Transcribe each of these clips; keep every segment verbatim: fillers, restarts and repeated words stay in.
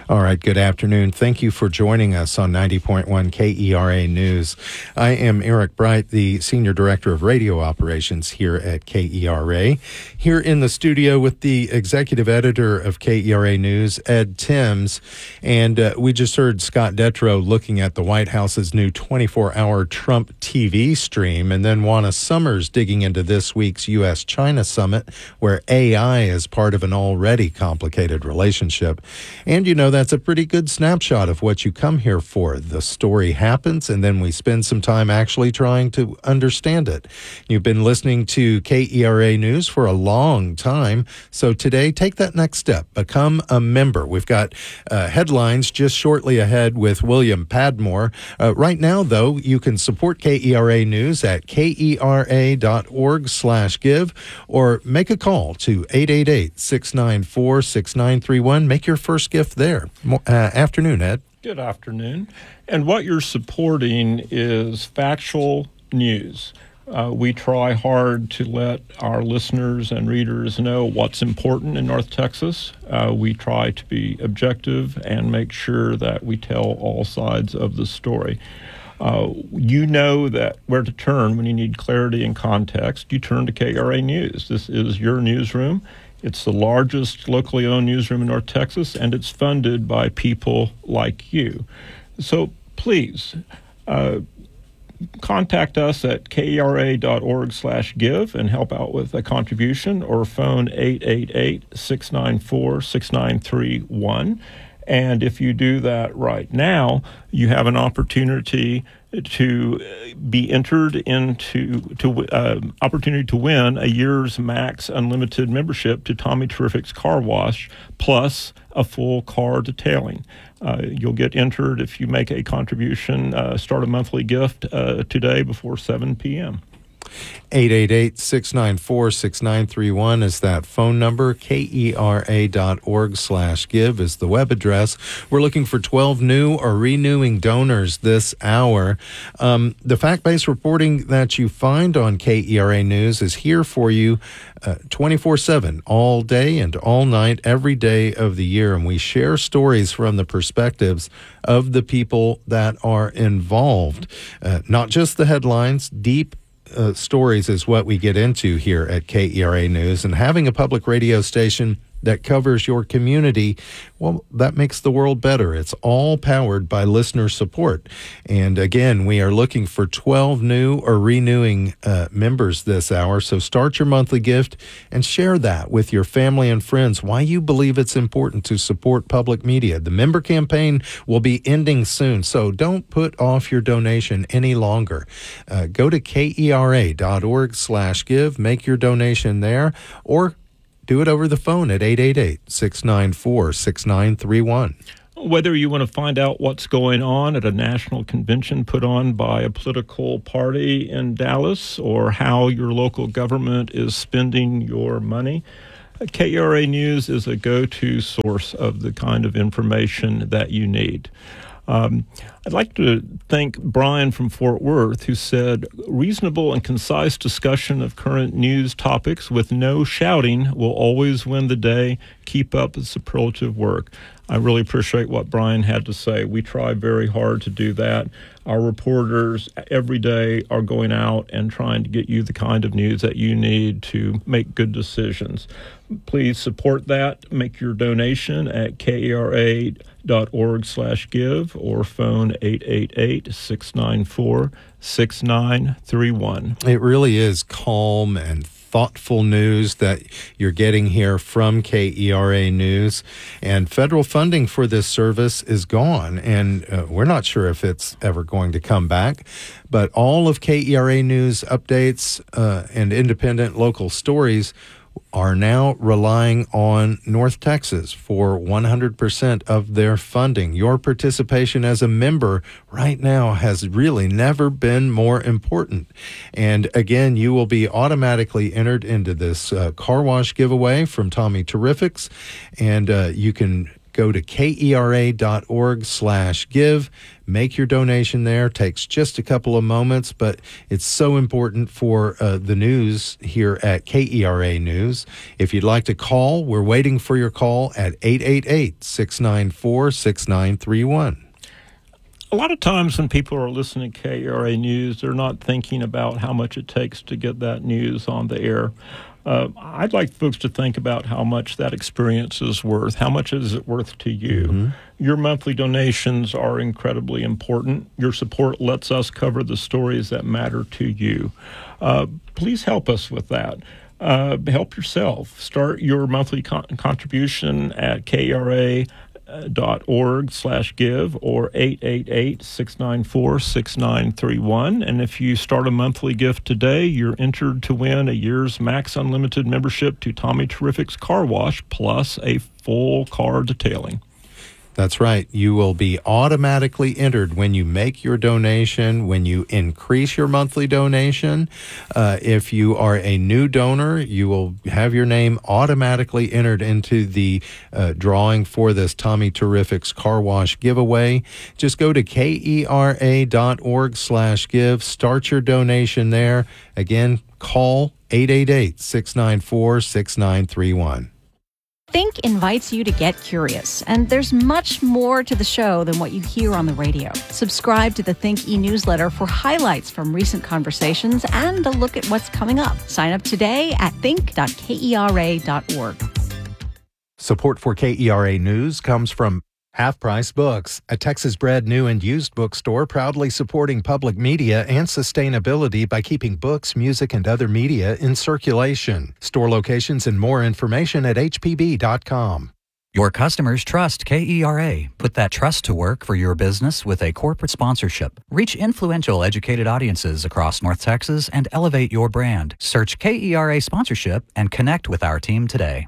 All right, good afternoon. Thank you for joining us on ninety point one K E R A News. I am Eric Bright, the Senior Director of Radio Operations here at K E R A. Here in the studio with the Executive Editor of K E R A News, Ed Timms. And uh, we just heard Scott Detrow looking at the White House's new twenty-four hour Trump T V stream, and then Juana Summers digging into this week's U S China summit, where A I is part of an already complicated relationship. And you know, that's a pretty good snapshot of what you come here for. The story happens, and then we spend some time actually trying to understand it. You've been listening to K E R A News for a long time, so today, take that next step. Become a member. We've got uh, headlines just shortly ahead with William Padmore. Uh, right now, though, you can support K E R A News at kera.org slash give or make a call to eight eight eight, six nine four, six nine three one. Make your first gift there. Uh, afternoon, Ed. Good afternoon. And what you're supporting is factual news. Uh, we try hard to let our listeners and readers know what's important in North Texas. Uh, we try to be objective and make sure that we tell all sides of the story. Uh, you know that where to turn when you need clarity and context. You turn to K E R A News. This is your newsroom. It's the largest locally owned newsroom in North Texas, and it's funded by people like you. So please uh, contact us at kera.org slash give and help out with a contribution, or phone eight eight eight, six nine four, six nine three one. And if you do that right now, you have an opportunity to be entered into to uh, opportunity to win a year's max unlimited membership to Tommy Terrific's Car Wash, plus a full car detailing. Uh, you'll get entered if you make a contribution. Uh, start a monthly gift uh, today before seven p.m. eight eight eight, six nine four, six nine three one is that phone number. Kera.org slash give is the web address. We're looking for twelve new or renewing donors this hour. Um, the fact-based reporting that you find on K E R A News is here for you uh, twenty-four seven, all day and all night, every day of the year. And we share stories from the perspectives of the people that are involved. Uh, not just the headlines, deep Uh, stories is what we get into here at K E R A News. And having a public radio station that covers your community, well, that makes the world better. It's all powered by listener support. And again, we are looking for twelve new or renewing uh, members this hour. So start your monthly gift and share that with your family and friends, why you believe it's important to support public media. The member campaign will be ending soon, so don't put off your donation any longer. Uh, go to kera.org slash give, make your donation there, or do it over the phone at eight eight eight, six nine four, six nine three one. Whether you want to find out what's going on at a national convention put on by a political party in Dallas, or how your local government is spending your money, K E R A News is a go-to source of the kind of information that you need. Um, I'd like to thank Brian from Fort Worth, who said, reasonable and concise discussion of current news topics with no shouting will always win the day. Keep up the superlative work. I really appreciate what Brian had to say. We try very hard to do that. Our reporters every day are going out and trying to get you the kind of news that you need to make good decisions. Please support that. Make your donation at kera.org slash give or phone eight eight eight, six nine four, six nine three one. It really is calm and thoughtful news that you're getting here from K E R A News. And federal funding for this service is gone, and uh, we're not sure if it's ever going to come back. But all of K E R A News updates uh, and independent local stories are now relying on North Texas for one hundred percent of their funding. Your participation as a member right now has really never been more important. And again, you will be automatically entered into this uh, car wash giveaway from Tommy Terrifics, and uh, you can Go to kera.org slash give. Make your donation there. Takes just a couple of moments, but it's so important for uh, the news here at K E R A News. If you'd like to call, we're waiting for your call at eight eight eight, six nine four, six nine three one. A lot of times when people are listening to K E R A News, they're not thinking about how much it takes to get that news on the air. Uh, I'd like folks to think about how much that experience is worth. How much is it worth to you? Mm-hmm. Your monthly donations are incredibly important. Your support lets us cover the stories that matter to you. Uh, please help us with that. Uh, help yourself. Start your monthly con- contribution at K E R A dot org slash give or eight eight eight, six nine four, six nine three one. And if you start a monthly gift today, you're entered to win a year's Max Unlimited membership to Tommy Terrific's Car Wash plus a full car detailing. That's right. You will be automatically entered when you make your donation, when you increase your monthly donation. Uh, if you are a new donor, you will have your name automatically entered into the uh, drawing for this Tommy Terrific's Car Wash giveaway. Just go to kera.org slash give. Start your donation there. Again, call eight eight eight, six nine four, six nine three one. Think invites you to get curious, and there's much more to the show than what you hear on the radio. Subscribe to the Think e-newsletter for highlights from recent conversations and a look at what's coming up. Sign up today at think dot kera dot org. Support for K E R A News comes from Half Price Books, a Texas-bred new and used bookstore proudly supporting public media and sustainability by keeping books, music, and other media in circulation. Store locations and more information at h p b dot com. Your customers trust K E R A. Put that trust to work for your business with a corporate sponsorship. Reach influential, educated audiences across North Texas and elevate your brand. Search K E R A sponsorship and connect with our team today.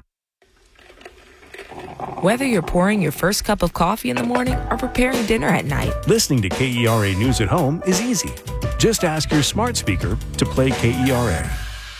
Whether you're pouring your first cup of coffee in the morning or preparing dinner at night, listening to K E R A News at home is easy. Just ask your smart speaker to play K E R A.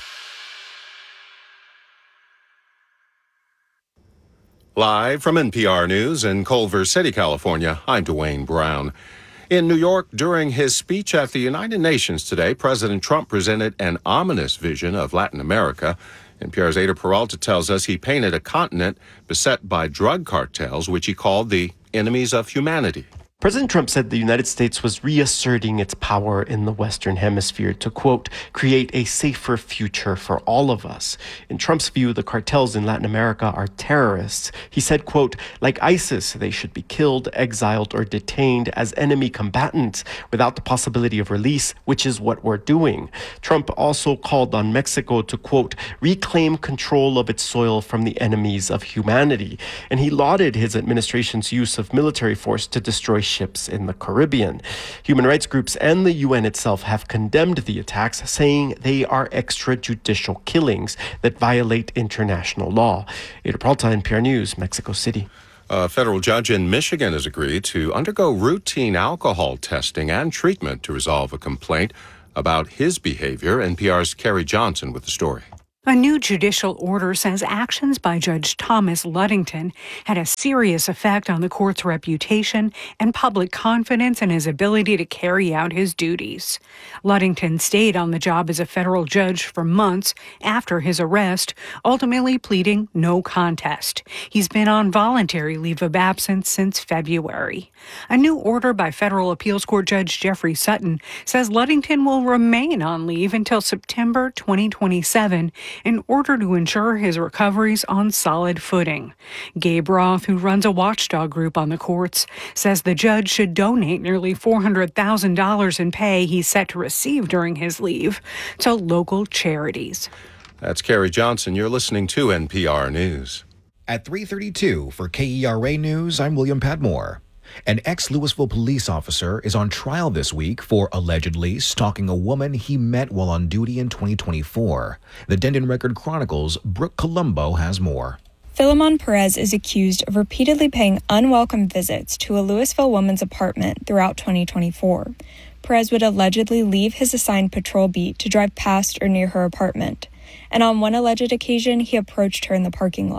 Live from N P R News in Culver City, California, I'm Dwayne Brown. In New York, during his speech at the United Nations today, President Trump presented an ominous vision of Latin America. N P R's Ada Peralta tells us he painted a continent beset by drug cartels, which he called the enemies of humanity. President Trump said the United States was reasserting its power in the Western Hemisphere to, quote, create a safer future for all of us. In Trump's view, the cartels in Latin America are terrorists. He said, quote, like ISIS, they should be killed, exiled, or detained as enemy combatants without the possibility of release, which is what we're doing. Trump also called on Mexico to, quote, reclaim control of its soil from the enemies of humanity. And he lauded his administration's use of military force to destroy ships in the Caribbean. Human rights groups and the U N itself have condemned the attacks, saying they are extrajudicial killings that violate international law. Ada Peralta, N P R News, Mexico City. A federal judge in Michigan has agreed to undergo routine alcohol testing and treatment to resolve a complaint about his behavior. N P R's Carrie Johnson with the story. A new judicial order says actions by Judge Thomas Ludington had a serious effect on the court's reputation and public confidence in his ability to carry out his duties. Ludington stayed on the job as a federal judge for months after his arrest, ultimately pleading no contest. He's been on voluntary leave of absence since February. A new order by federal appeals court Judge Jeffrey Sutton says Ludington will remain on leave until September twenty twenty-seven in order to ensure his recovery's on solid footing. Gabe Roth, who runs a watchdog group on the courts, says the judge should donate nearly four hundred thousand dollars in pay he's set to receive during his leave to local charities. That's Carrie Johnson. You're listening to N P R News. At three thirty-two for K E R A News, I'm William Padmore. An ex-Louisville police officer is on trial this week for allegedly stalking a woman he met while on duty in twenty twenty-four. The Denton Record Chronicles' Brooke Colombo has more. Philemon Perez is accused of repeatedly paying unwelcome visits to a Louisville woman's apartment throughout twenty twenty-four. Perez would allegedly leave his assigned patrol beat to drive past or near her apartment, and on one alleged occasion, he approached her in the parking lot.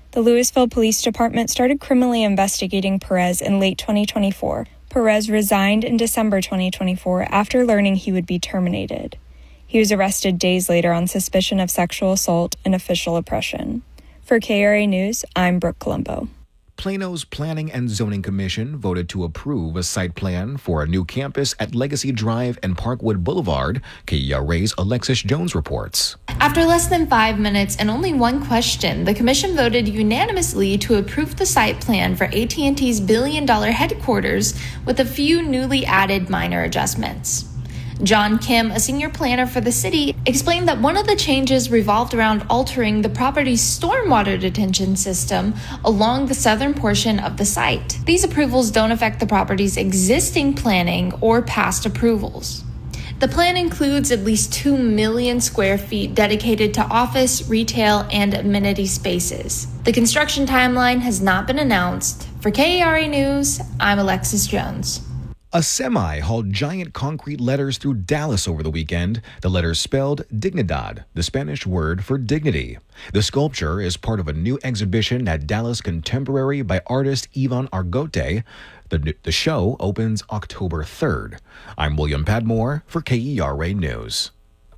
The Louisville Police Department started criminally investigating Perez in late twenty twenty-four. Perez resigned in December twenty twenty-four after learning he would be terminated. He was arrested days later on suspicion of sexual assault and official oppression. For K R A News, I'm Brooke Colombo. Plano's Planning and Zoning Commission voted to approve a site plan for a new campus at Legacy Drive and Parkwood Boulevard. K E R A's Alexis Jones reports. After less than five minutes and only one question, the commission voted unanimously to approve the site plan for A T and T's billion-dollar headquarters with a few newly added minor adjustments. John Kim, a senior planner for the city, explained that one of the changes revolved around altering the property's stormwater detention system along the southern portion of the site. These approvals don't affect the property's existing planning or past approvals. The plan includes at least two million square feet dedicated to office, retail, and amenity spaces. The construction timeline has not been announced. For K E R A News, I'm Alexis Jones. A semi hauled giant concrete letters through Dallas over the weekend. The letters spelled Dignidad, the Spanish word for dignity. The sculpture is part of a new exhibition at Dallas Contemporary by artist Ivan Argote. The, the show opens October third. I'm William Padmore for K E R A News.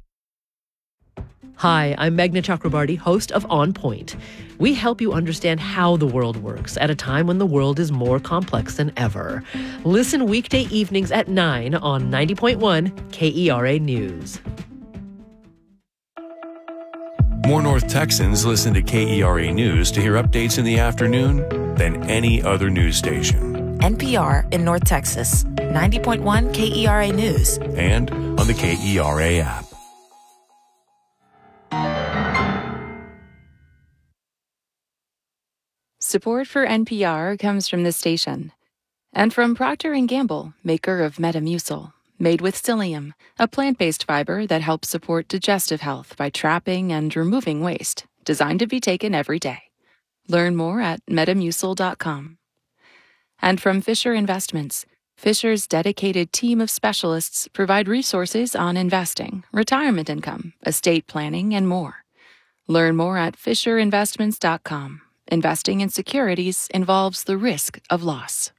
Hi, I'm Meghna Chakrabarty, host of On Point. We help you understand how the world works at a time when the world is more complex than ever. Listen weekday evenings at nine on ninety point one K E R A News. More North Texans listen to K E R A News to hear updates in the afternoon than any other news station. N P R in North Texas, ninety point one K E R A News. And on the K E R A app. Support for N P R comes from this station and from Procter and Gamble, maker of Metamucil, made with psyllium, a plant-based fiber that helps support digestive health by trapping and removing waste, designed to be taken every day. Learn more at metamucil dot com. And from Fisher Investments, Fisher's dedicated team of specialists provide resources on investing, retirement income, estate planning, and more. Learn more at fisher investments dot com. Investing in securities involves the risk of loss.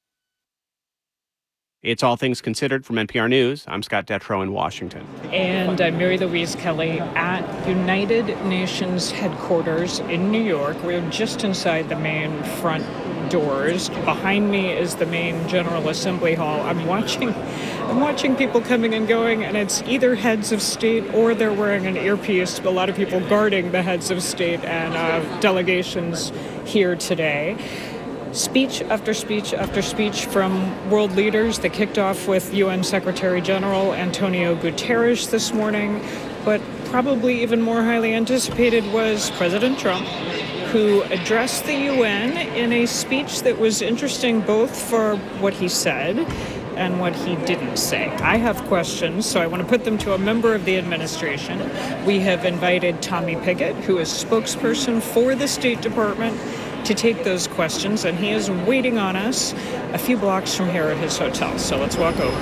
It's All Things Considered from N P R News. I'm Scott Detrow in Washington. And I'm Mary Louise Kelly at United Nations headquarters in New York. We're just inside the main front doors. Behind me is the main General Assembly Hall. I'm watching I'm watching people coming and going, and it's either heads of state or they're wearing an earpiece. A lot of people guarding the heads of state and uh, delegations here today. Speech after speech after speech from world leaders. They kicked off with U N Secretary General Antonio Guterres this morning, but probably even more highly anticipated was President Trump, who addressed the U N in a speech that was interesting both for what he said and what he didn't say. I have questions, so I want to put them to a member of the administration. We have invited Tommy Pigott, who is spokesperson for the State Department, to take those questions, and he is waiting on us a few blocks from here at his hotel. So let's walk over.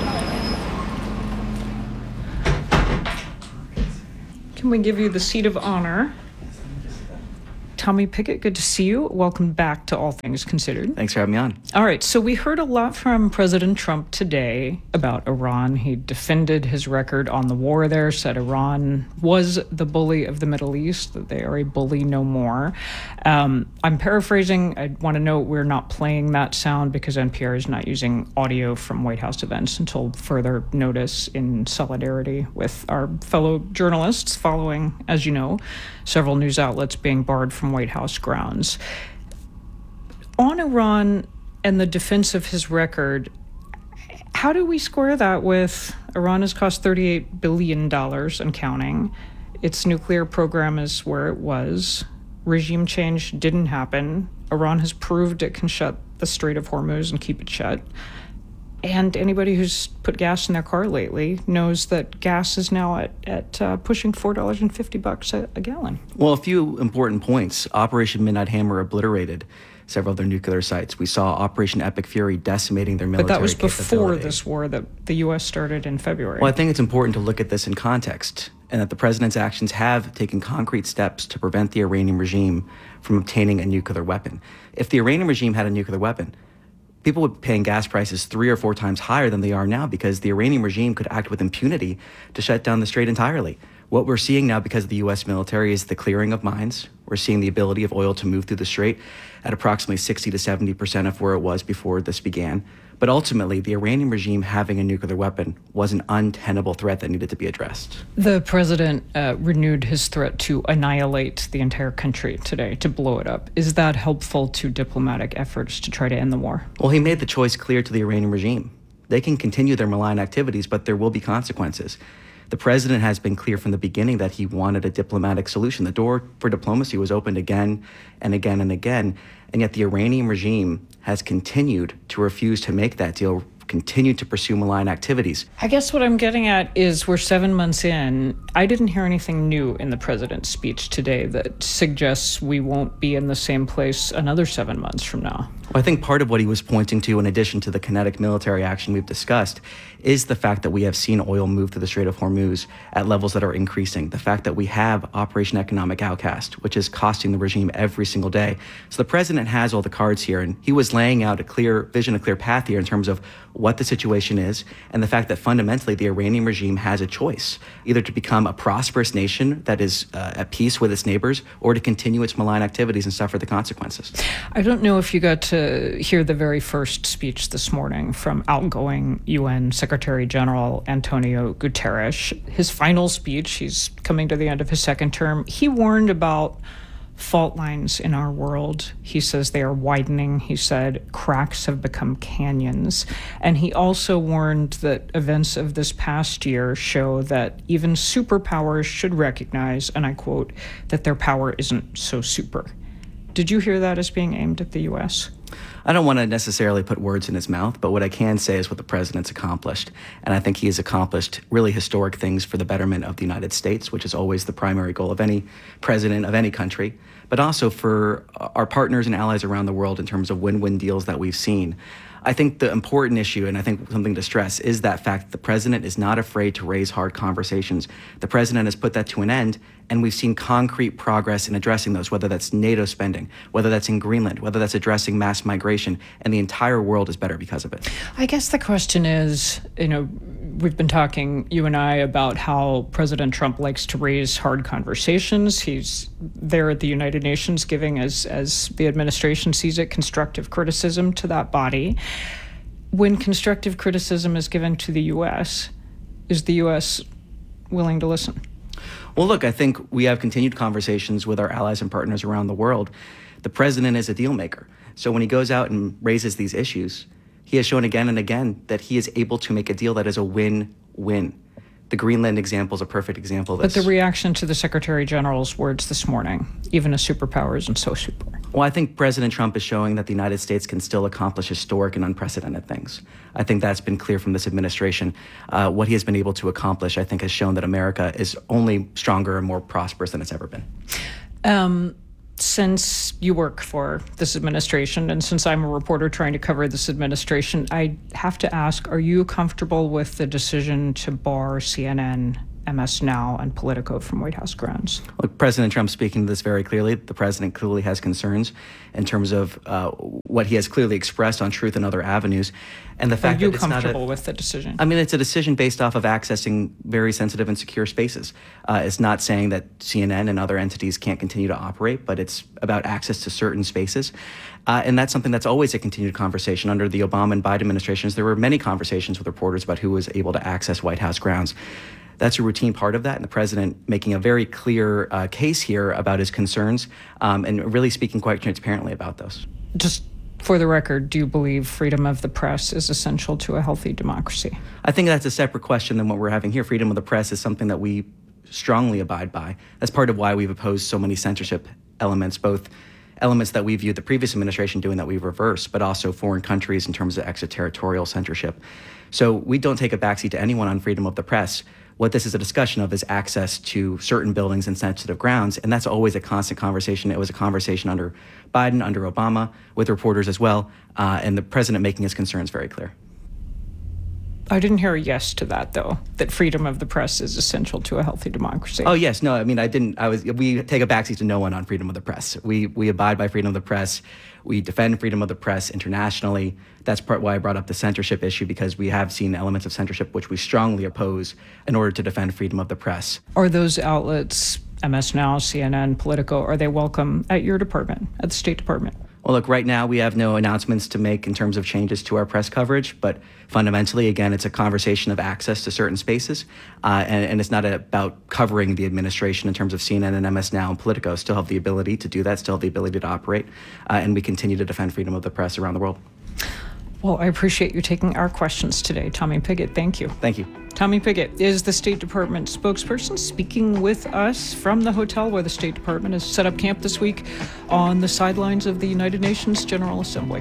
Can we give you the seat of honor? Tommy Pigott, good to see you. Welcome back to All Things Considered. Thanks for having me on. All right, so we heard a lot from President Trump today about Iran. He defended his record on the war there, said Iran was the bully of the Middle East, that they are a bully no more. Um, I'm paraphrasing. I want to note we're not playing that sound because N P R is not using audio from White House events until further notice, in solidarity with our fellow journalists following, as you know, several news outlets being barred from White House grounds. On Iran and the defense of his record, how do we square that with Iran has cost thirty-eight billion dollars and counting? Its nuclear program is where it was. Regime change didn't happen. Iran has proved it can shut the Strait of Hormuz and keep it shut. And anybody who's put gas in their car lately knows that gas is now at, at uh, pushing four dollars and fifty bucks a, a gallon. Well, a few important points. Operation Midnight Hammer obliterated several of their nuclear sites. We saw Operation Epic Fury decimating their military But that was before capability. this war that the U S started in February. Well, I think it's important to look at this in context, and that the president's actions have taken concrete steps to prevent the Iranian regime from obtaining a nuclear weapon. If the Iranian regime had a nuclear weapon, people would be paying gas prices three or four times higher than they are now, because the Iranian regime could act with impunity to shut down the strait entirely. What we're seeing now because of the U S military is the clearing of mines. We're seeing the ability of oil to move through the strait at approximately sixty to seventy percent of where it was before this began. But ultimately, the Iranian regime having a nuclear weapon was an untenable threat that needed to be addressed. The president uh, renewed his threat to annihilate the entire country today, to blow it up. Is that helpful to diplomatic efforts to try to end the war? Well, he made the choice clear to the Iranian regime. They can continue their malign activities, but there will be consequences. The president has been clear from the beginning that he wanted a diplomatic solution. The door for diplomacy was opened again and again and again, and yet the Iranian regime has continued to refuse to make that deal, continued to pursue malign activities. I guess what I'm getting at is we're seven months in. I didn't hear anything new in the president's speech today that suggests we won't be in the same place another seven months from now. Well, I think part of what he was pointing to, in addition to the kinetic military action we've discussed, is the fact that we have seen oil move through the Strait of Hormuz at levels that are increasing. The fact that we have Operation Economic Outcast, which is costing the regime every single day. So the president has all the cards here, and he was laying out a clear vision, a clear path here in terms of what the situation is, and the fact that fundamentally the Iranian regime has a choice, either to become a prosperous nation that is uh, at peace with its neighbors, or to continue its malign activities and suffer the consequences. I don't know if you got to hear the very first speech this morning from outgoing U N Secretary General Antonio Guterres. His final speech, he's coming to the end of his second term, he warned about fault lines in our world. He says they are widening. He said cracks have become canyons. And he also warned that events of this past year show that even superpowers should recognize, and I quote, that their power isn't so super. Did you hear that as being aimed at the U S? I don't want to necessarily put words in his mouth, but what I can say is what the president's accomplished. And I think he has accomplished really historic things for the betterment of the United States, which is always the primary goal of any president of any country, but also for our partners and allies around the world in terms of win-win deals that we've seen. I think the important issue, and I think something to stress, is that fact that the president is not afraid to raise hard conversations. The president has put that to an end, and we've seen concrete progress in addressing those, whether that's NATO spending, whether that's in Greenland, whether that's addressing mass migration, and the entire world is better because of it. I guess the question is, you know, we've been talking, you and I, about how President Trump likes to raise hard conversations. He's there at the United Nations giving, as, as the administration sees it, constructive criticism to that body. When constructive criticism is given to the U S, is the U S willing to listen? Well, look, I think we have continued conversations with our allies and partners around the world. The president is a deal maker. So when he goes out and raises these issues, he has shown again and again that he is able to make a deal that is a win-win. The Greenland example is a perfect example of this. But the reaction to the Secretary General's words this morning, even a superpower isn't so super. Well, I think President Trump is showing that the United States can still accomplish historic and unprecedented things. I think that's been clear from this administration. Uh, what he has been able to accomplish, I think, has shown that America is only stronger and more prosperous than it's ever been. Um, since you work for this administration, and since I'm a reporter trying to cover this administration, I have to ask, are you comfortable with the decision to bar C N N, M S Now, and Politico from White House grounds? Look, President Trump speaking to this very clearly. The president clearly has concerns in terms of uh, what he has clearly expressed on Truth and other avenues. And the fact Are you that it's not comfortable a, with the decision? I mean, it's a decision based off of accessing very sensitive and secure spaces. Uh, it's not saying that C N N and other entities can't continue to operate, but it's about access to certain spaces. Uh, and that's something that's always a continued conversation. Under the Obama and Biden administrations, there were many conversations with reporters about who was able to access White House grounds. That's a routine part of that, and the president making a very clear uh, case here about his concerns um, and really speaking quite transparently about those. Just for the record, do you believe freedom of the press is essential to a healthy democracy? I think that's a separate question than what we're having here. Freedom of the press is something that we strongly abide by. That's part of why we've opposed so many censorship elements, both elements that we viewed the previous administration doing that we've reversed, but also foreign countries in terms of extraterritorial censorship. So we don't take a backseat to anyone on freedom of the press. What this is a discussion of is access to certain buildings and sensitive grounds, and that's always a constant conversation. It was a conversation under Biden, under Obama, with reporters as well, uh, and the president making his concerns very clear. I didn't hear a yes to that, though, that freedom of the press is essential to a healthy democracy. Oh, yes. No, I mean, I didn't. I was. We take a backseat to no one on freedom of the press. We we abide by freedom of the press. We defend freedom of the press internationally. That's part why I brought up the censorship issue, because we have seen elements of censorship which we strongly oppose in order to defend freedom of the press. Are those outlets, M S Now, C N N, Politico, are they welcome at your department, at the State Department? Well, look, right now we have no announcements to make in terms of changes to our press coverage, but fundamentally, again, it's a conversation of access to certain spaces, uh, and, and it's not about covering the administration in terms of C N N and M S Now and Politico. Still have the ability to do that, still have the ability to operate, uh, and we continue to defend freedom of the press around the world. Well, I appreciate you taking our questions today, Tommy Pigott. Thank you. Thank you. Tommy Pigott is the State Department spokesperson, speaking with us from the hotel where the State Department has set up camp this week on the sidelines of the United Nations General Assembly.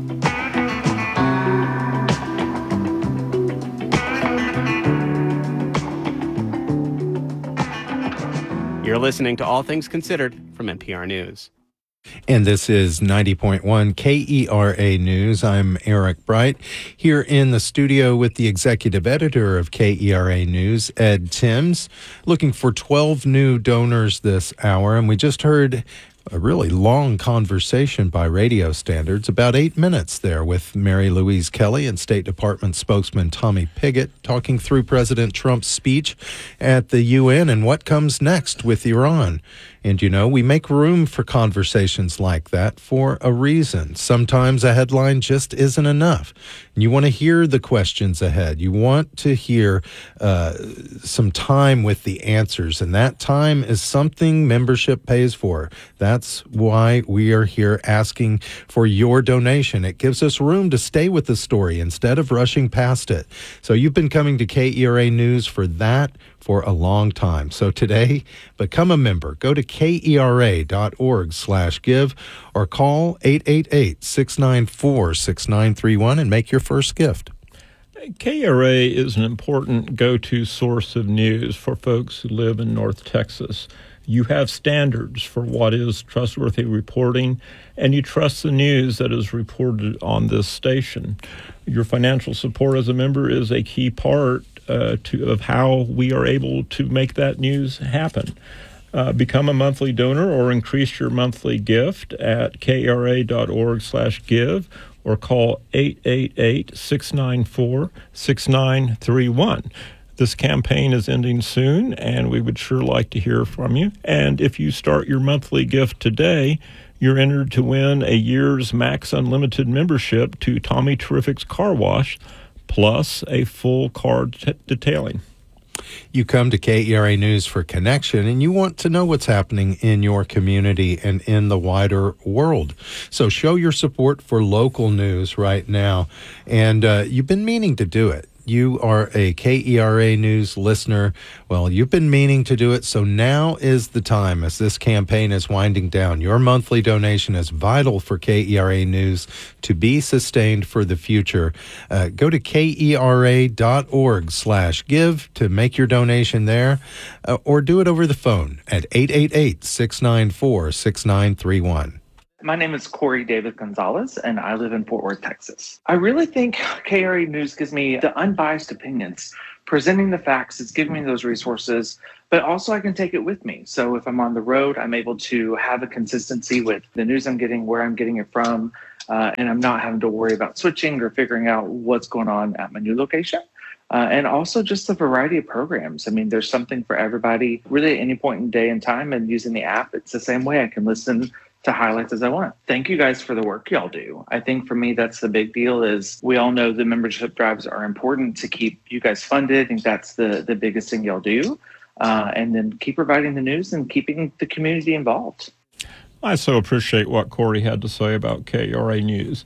You're listening to All Things Considered from N P R News. And this is ninety point one K E R A News. I'm Eric Bright, here in the studio with the executive editor of K E R A News, Ed Timms, looking for twelve new donors this hour. And we just heard a really long conversation by radio standards, about eight minutes there, with Mary Louise Kelly and State Department spokesman Tommy Pigott talking through President Trump's speech at the U N and what comes next with Iran. And, you know, we make room for conversations like that for a reason. Sometimes a headline just isn't enough. And you want to hear the questions ahead. You want to hear uh, some time with the answers. And that time is something membership pays for. That's why we are here asking for your donation. It gives us room to stay with the story instead of rushing past it. So you've been coming to K E R A News for that for a long time. So today, become a member. Go to K E R A dot org slash give or call eight eight eight, six nine four, six nine three one and make your first gift. K E R A is an important go-to source of news for folks who live in North Texas. You have standards for what is trustworthy reporting, and you trust the news that is reported on this station. Your financial support as a member is a key part uh, to, of how we are able to make that news happen. Uh, become a monthly donor or increase your monthly gift at K E R A dot org slash give or call eight eight eight, six nine four, six nine three one. This campaign is ending soon, and we would sure like to hear from you. And if you start your monthly gift today, you're entered to win a year's Max Unlimited membership to Tommy Terrific's Car Wash, plus a full car t- detailing. You come to K E R A News for connection, and you want to know what's happening in your community and in the wider world. So show your support for local news right now. And uh, you've been meaning to do it. You are a K E R A News listener. Well, you've been meaning to do it, so now is the time as this campaign is winding down. Your monthly donation is vital for K E R A News to be sustained for the future. Uh, go to K E R A dot org slash give to make your donation there, uh, or do it over the phone at eight eight eight, six nine four, six nine three one. My name is Corey David Gonzalez, and I live in Fort Worth, Texas. I really think K E R A News gives me the unbiased opinions, presenting the facts. It's giving me those resources, but also I can take it with me. So if I'm on the road, I'm able to have a consistency with the news I'm getting, where I'm getting it from, uh, and I'm not having to worry about switching or figuring out what's going on at my new location. Uh, and also just a variety of programs. I mean, there's something for everybody, really at any point in day and time, and using the app, it's the same way I can listen to highlights as I want. Thank you guys for the work y'all do. I think for me, that's the big deal is we all know the membership drives are important to keep you guys funded. I think that's the, the biggest thing y'all do. Uh, and then keep providing the news and keeping the community involved. I so appreciate what Corey had to say about K E R A News.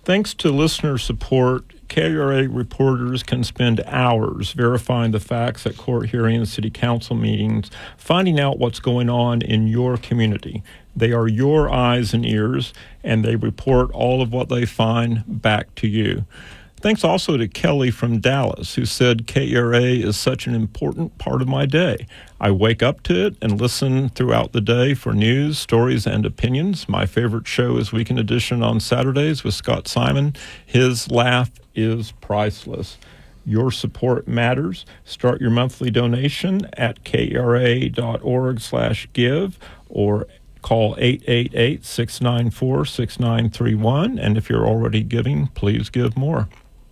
Thanks to listener support, K R A reporters can spend hours verifying the facts at court hearings, city council meetings, finding out what's going on in your community. They are your eyes and ears, and they report all of what they find back to you. Thanks also to Kelly from Dallas, who said K R A is such an important part of my day. I wake up to it and listen throughout the day for news, stories, and opinions. My favorite show is Weekend Edition on Saturdays with Scott Simon. His laugh is priceless. Your support matters. Start your monthly donation at kra.org slash give or call eight eight eight, six nine four, six nine three one. And if you're already giving, please give more.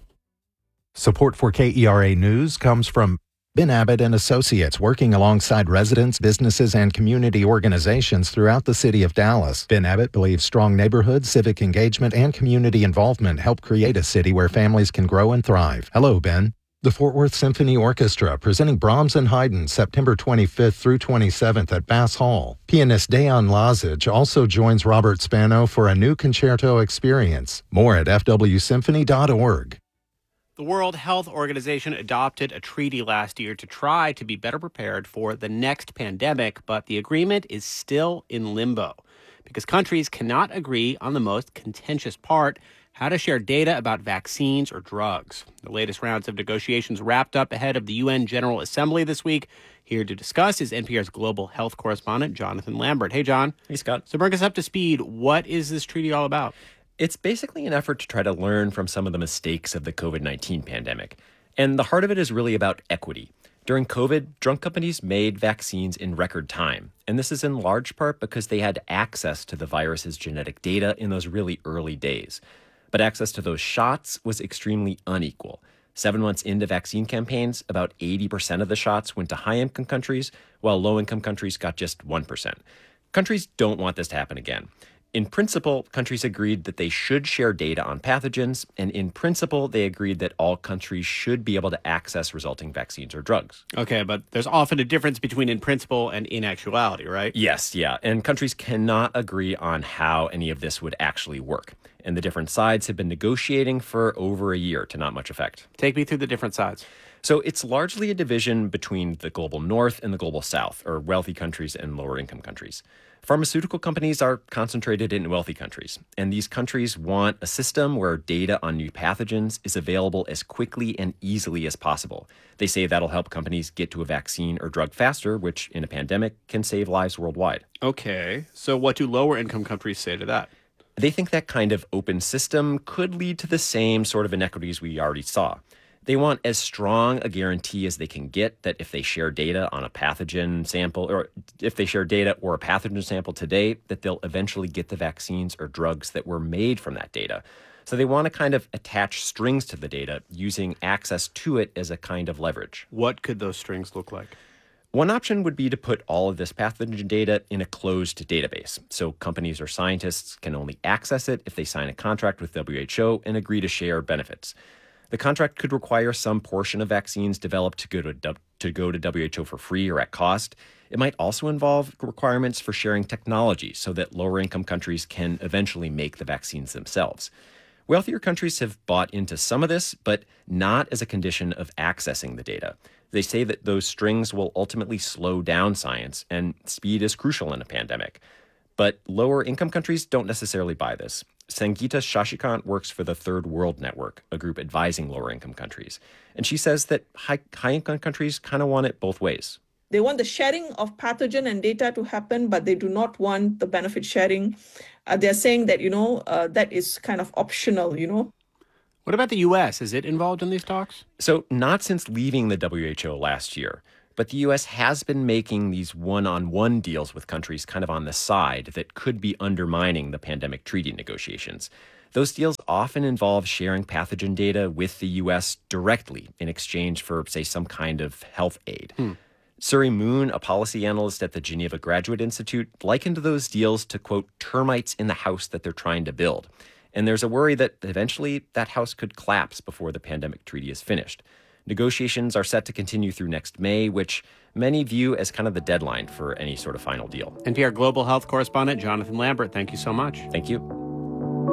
Support for K E R A News comes from Ben Abbott and Associates, working alongside residents, businesses, and community organizations throughout the city of Dallas. Ben Abbott believes strong neighborhoods, civic engagement, and community involvement help create a city where families can grow and thrive. Hello, Ben. The Fort Worth Symphony Orchestra presenting Brahms and Haydn September twenty-fifth through twenty-seventh at Bass Hall. Pianist Dejan Lazic also joins Robert Spano for a new concerto experience. More at f w symphony dot org. The World Health Organization adopted a treaty last year to try to be better prepared for the next pandemic, but the agreement is still in limbo because countries cannot agree on the most contentious part, how to share data about vaccines or drugs. The latest rounds of negotiations wrapped up ahead of the U N General Assembly this week. Here to discuss is N P R's global health correspondent, Jonathan Lambert. Hey, John. Hey, Scott. So bring us up to speed. What is this treaty all about? It's basically an effort to try to learn from some of the mistakes of the covid nineteen pandemic. And the heart of it is really about equity. During COVID, drug companies made vaccines in record time. And this is in large part because they had access to the virus's genetic data in those really early days. But access to those shots was extremely unequal. Seven months into vaccine campaigns, about eighty percent of the shots went to high-income countries, while low-income countries got just one percent. Countries don't want this to happen again. In principle, countries agreed that they should share data on pathogens, and in principle, they agreed that all countries should be able to access resulting vaccines or drugs. Okay, but there's often a difference between in principle and in actuality, right? Yes, yeah, and countries cannot agree on how any of this would actually work. And the different sides have been negotiating for over a year to not much effect. Take me through the different sides. So it's largely a division between the global north and the global south, or wealthy countries and lower income countries. Pharmaceutical companies are concentrated in wealthy countries, and these countries want a system where data on new pathogens is available as quickly and easily as possible. They say that'll help companies get to a vaccine or drug faster, which in a pandemic can save lives worldwide. Okay, so what do lower income countries say to that? They think that kind of open system could lead to the same sort of inequities we already saw. They want as strong a guarantee as they can get that if they share data on a pathogen sample, or if they share data or a pathogen sample today, that they'll eventually get the vaccines or drugs that were made from that data. So they want to kind of attach strings to the data, using access to it as a kind of leverage. What could those strings look like? One option would be to put all of this pathogen data in a closed database. So companies or scientists can only access it if they sign a contract with W H O and agree to share benefits. The contract could require some portion of vaccines developed to go to, to go to W H O for free or at cost. It might also involve requirements for sharing technology so that lower-income countries can eventually make the vaccines themselves. Wealthier countries have bought into some of this, but not as a condition of accessing the data. They say that those strings will ultimately slow down science, and speed is crucial in a pandemic. But lower-income countries don't necessarily buy this. Sangeeta Shashikant works for the Third World Network, a group advising lower-income countries. And she says that high, high-income countries kind of want it both ways. They want the sharing of pathogen and data to happen, but they do not want the benefit sharing. Uh, they're saying that, you know, uh, that is kind of optional, you know. What about the U S? Is it involved in these talks? So not since leaving the W H O last year. But the U S has been making these one-on-one deals with countries kind of on the side that could be undermining the pandemic treaty negotiations. Those deals often involve sharing pathogen data with the U S directly in exchange for, say, some kind of health aid. Hmm. Suri Moon, a policy analyst at the Geneva Graduate Institute, likened those deals to, quote, termites in the house that they're trying to build. And there's a worry that eventually that house could collapse before the pandemic treaty is finished. Negotiations are set to continue through next May, which many view as kind of the deadline for any sort of final deal. N P R Global Health correspondent Jonathan Lambert, thank you so much. Thank you.